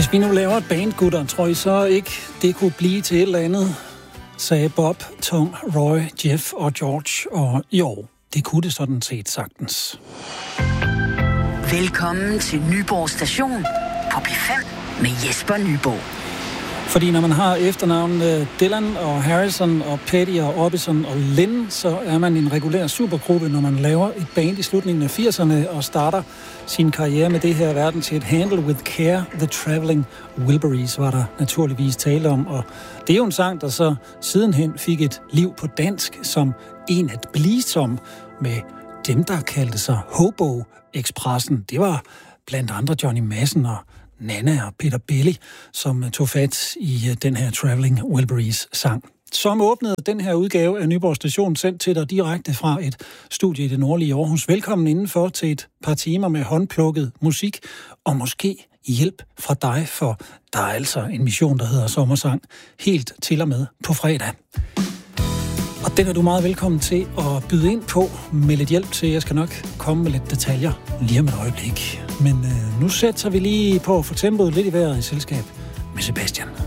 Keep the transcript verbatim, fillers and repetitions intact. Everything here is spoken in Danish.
Hvis vi nu laver et band, gutter, tror I så ikke, det kunne blive til et eller andet, sagde Bob, Tom, Roy, Jeff og George. Og jo, det kunne det sådan set sagtens. Velkommen til Nyborg Station på P fem med Jesper Nyborg. Fordi når man har efternavnene Dylan og Harrison og Petty og Orbison og Lynn, så er man en regulær supergruppe, når man laver et band i slutningen af firserne og starter sin karriere med det her verden til et Handle with Care. The Traveling Wilburys var der naturligvis tale om, og det er jo en sang, der så sidenhen fik et liv på dansk som en at blive som med dem, der kaldte sig Hobo Expressen. Det var blandt andre Johnny Madsen og Nana og Peter Belli, som tog fat i den her Traveling Wilburys sang. Som åbnede den her udgave af Nyborg Station, sendt til dig direkte fra et studie i det nordlige Aarhus. Velkommen indenfor til et par timer med håndplukket musik, og måske hjælp fra dig, for der er altså en mission, der hedder Sommersang, helt til og med på fredag. Og den er du meget velkommen til at byde ind på med lidt hjælp til. Jeg skal nok komme med lidt detaljer lige om et øjeblik. Men øh, nu sætter vi lige på at få tempoet lidt i vejret i selskab med Sebastian.